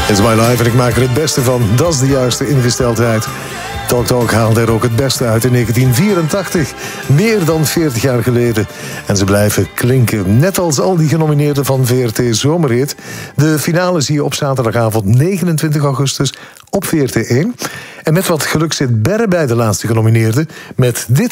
It's my life en ik maak er het beste van. Dat is de juiste ingesteldheid. Talk Talk haalde er ook het beste uit in 1984. Meer dan 40 jaar geleden. En ze blijven klinken. Net als al die genomineerden van VRT Zomerhit. De finale zie je op zaterdagavond 29 augustus op VRT 1. En met wat geluk zit Berre bij de laatste genomineerden. Met dit